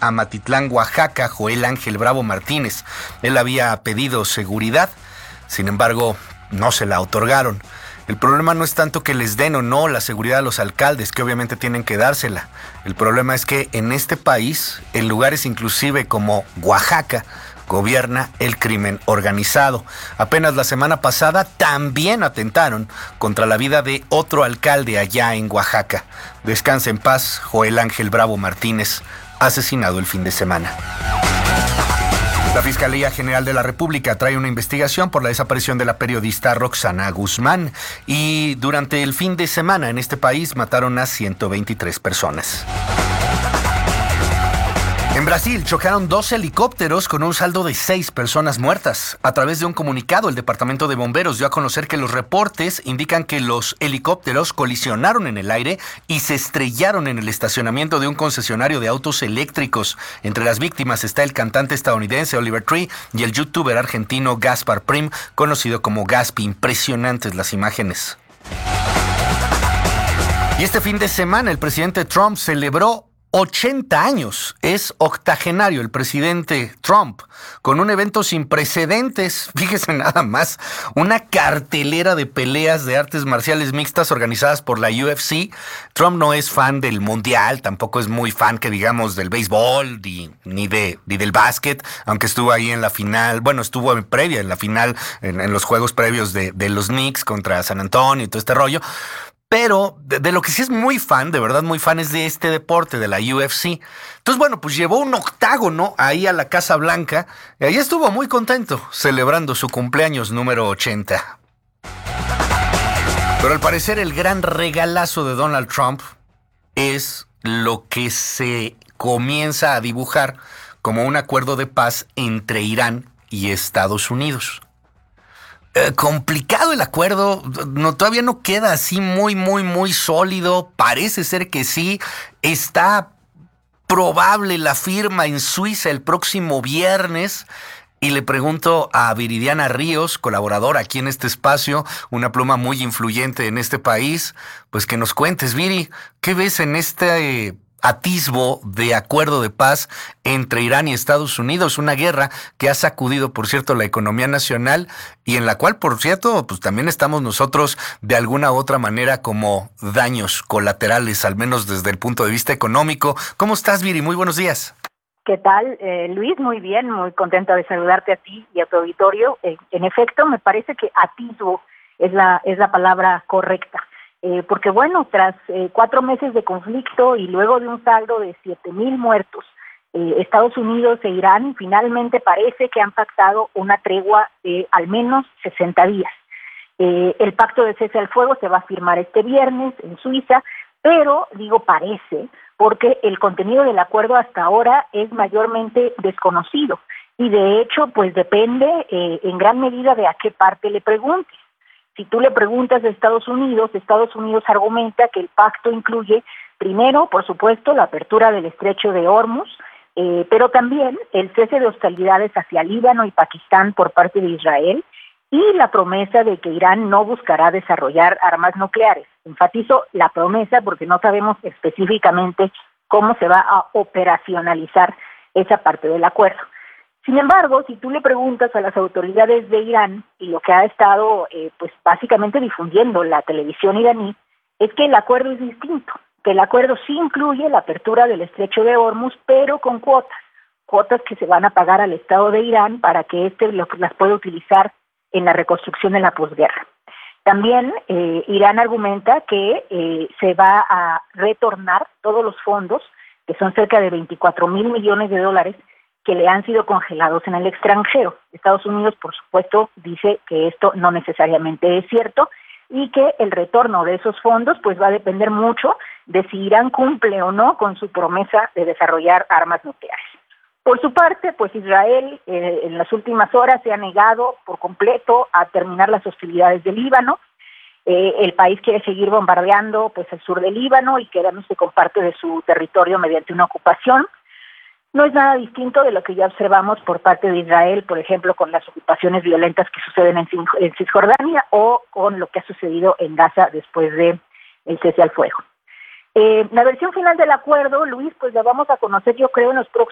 Amatitlán, Oaxaca, Joel Ángel Bravo Martínez. Él había pedido seguridad, sin embargo, no se la otorgaron. El problema no es tanto que les den o no la seguridad a los alcaldes, que obviamente tienen que dársela. El problema es que en este país, en lugares inclusive como Oaxaca, gobierna el crimen organizado. Apenas la semana pasada también atentaron contra la vida de otro alcalde allá en Oaxaca. Descansa en paz, Joel Ángel Bravo Martínez, asesinado el fin de semana. La Fiscalía General de la República trae una investigación por la desaparición de la periodista Roxana Guzmán y durante el fin de semana en este país mataron a 123 personas. En Brasil chocaron 2 helicópteros con un saldo de 6 personas muertas. A través de un comunicado, el Departamento de Bomberos dio a conocer que los reportes indican que los helicópteros colisionaron en el aire y se estrellaron en el estacionamiento de un concesionario de autos eléctricos. Entre las víctimas está el cantante estadounidense Oliver Tree y el youtuber argentino Gaspar Prim, conocido como Gaspi. Impresionantes las imágenes. Y este fin de semana el presidente Trump celebró 80 años, es octogenario el presidente Trump, con un evento sin precedentes, fíjese nada más, una cartelera de peleas de artes marciales mixtas organizadas por la UFC. Trump no es fan del mundial, tampoco es muy fan, que digamos, del béisbol, ni del básquet, aunque estuvo ahí en la final, bueno, estuvo en previa, en la final, en los juegos previos de los Knicks contra San Antonio y todo este rollo. Pero de lo que sí es muy fan, de verdad muy fan, es de este deporte, de la UFC. Entonces, bueno, pues llevó un octágono ahí a la Casa Blanca y ahí estuvo muy contento, celebrando su cumpleaños número 80. Pero al parecer el gran regalazo de Donald Trump es lo que se comienza a dibujar como un acuerdo de paz entre Irán y Estados Unidos. Complicado el acuerdo, todavía no queda así muy sólido, parece ser que sí, está probable la firma en Suiza el próximo viernes. Y le pregunto a Viridiana Ríos, colaboradora aquí en este espacio, una pluma muy influyente en este país, pues que nos cuentes, Viri, ¿qué ves en este atisbo de acuerdo de paz entre Irán y Estados Unidos? Una guerra que ha sacudido, por cierto, la economía nacional y en la cual, por cierto, pues también estamos nosotros de alguna u otra manera como daños colaterales, al menos desde el punto de vista económico. ¿Cómo estás, Viri? Muy buenos días. ¿Qué tal, Luis? Muy bien, muy contenta de saludarte a ti y a tu auditorio. En efecto, me parece que atisbo es la palabra correcta. Porque bueno, tras 4 meses de conflicto y luego de un saldo de 7,000 muertos, Estados Unidos e Irán finalmente parece que han pactado una tregua de al menos 60 días. El pacto de cese al fuego se va a firmar este viernes en Suiza, pero digo parece porque el contenido del acuerdo hasta ahora es mayormente desconocido y de hecho pues depende en gran medida de a qué parte le preguntes. Si tú le preguntas a Estados Unidos argumenta que el pacto incluye, primero, por supuesto, la apertura del estrecho de Hormuz, pero también el cese de hostilidades hacia Líbano y Pakistán por parte de Israel y la promesa de que Irán no buscará desarrollar armas nucleares. Enfatizo la promesa porque no sabemos específicamente cómo se va a operacionalizar esa parte del acuerdo. Sin embargo, si tú le preguntas a las autoridades de Irán, y lo que ha estado pues básicamente difundiendo la televisión iraní, es que el acuerdo es distinto, que el acuerdo sí incluye la apertura del estrecho de Hormuz, pero con cuotas que se van a pagar al Estado de Irán para que éste las pueda utilizar en la reconstrucción de la posguerra. También Irán argumenta que se va a retornar todos los fondos, que son cerca de 24,000 millones de dólares, que le han sido congelados en el extranjero. Estados Unidos, por supuesto, dice que esto no necesariamente es cierto y que el retorno de esos fondos pues va a depender mucho de si Irán cumple o no con su promesa de desarrollar armas nucleares. Por su parte, pues Israel en las últimas horas se ha negado por completo a terminar las hostilidades del Líbano. El país quiere seguir bombardeando pues el sur del Líbano y quedándose con parte de su territorio mediante una ocupación. No es nada distinto de lo que ya observamos por parte de Israel, por ejemplo, con las ocupaciones violentas que suceden en Cisjordania o con lo que ha sucedido en Gaza después de el cese al fuego. La versión final del acuerdo, Luis, pues la vamos a conocer yo creo en los próximos